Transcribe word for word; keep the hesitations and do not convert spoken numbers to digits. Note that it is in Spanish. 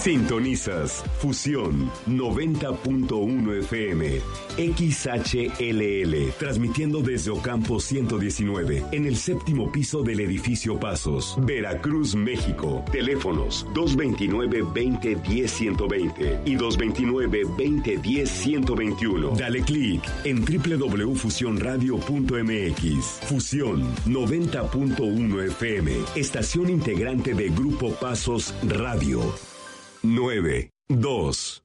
Sintonizas Fusión noventa punto uno F M, X H L L, transmitiendo desde Ocampo ciento diecinueve, en el séptimo piso del edificio Pasos, Veracruz, México. Teléfonos dos veintinueve, veinte, diez, ciento veinte y dos veintinueve, veinte, diez, ciento veintiuno. Dale clic en doble u doble u doble u punto fusión radio punto m x. Fusión noventa punto uno F M, estación integrante de Grupo Pasos Radio. nueve, dos,